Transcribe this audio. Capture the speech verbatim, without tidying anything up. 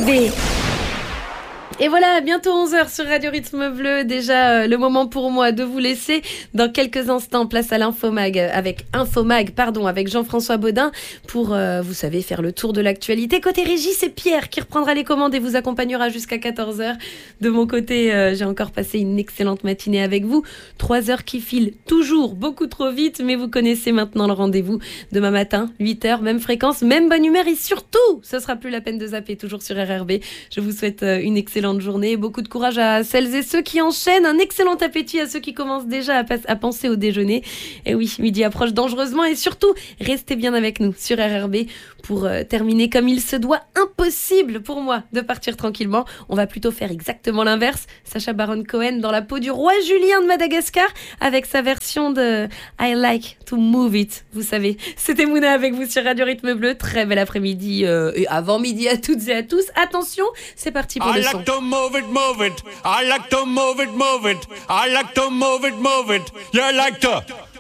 R B. Et voilà, bientôt onze heures sur Radio Rythme Bleu. Déjà, euh, le moment pour moi de vous laisser. Dans quelques instants, place à l'Infomag avec Infomag, pardon, avec Jean-François Baudin pour, euh, vous savez, faire le tour de l'actualité. Côté régie, c'est Pierre qui reprendra les commandes et vous accompagnera jusqu'à quatorze heures. De mon côté, euh, j'ai encore passé une excellente matinée avec vous. Trois heures qui filent toujours beaucoup trop vite, mais vous connaissez maintenant le rendez-vous. Demain matin, huit heures, même fréquence, même bonne humeur et surtout, ce sera plus la peine de zapper, toujours sur R R B. Je vous souhaite euh, une excellente journée, beaucoup de courage à celles et ceux qui enchaînent, un excellent appétit à ceux qui commencent déjà à, pas- à penser au déjeuner. Et oui, midi approche dangereusement et surtout, restez bien avec nous sur R R B pour euh, terminer comme il se doit. Impossible pour moi de partir tranquillement. On va plutôt faire exactement l'inverse. Sacha Baron Cohen dans la peau du roi Julien de Madagascar avec sa version de I Like to Move It. Vous savez, c'était Mouna avec vous sur Radio Rythme Bleu. Très bel après-midi euh, et avant midi à toutes et à tous. Attention, c'est parti pour I le like son. to move it, move it. I like to move it, move it. I like to move it, move it. You like to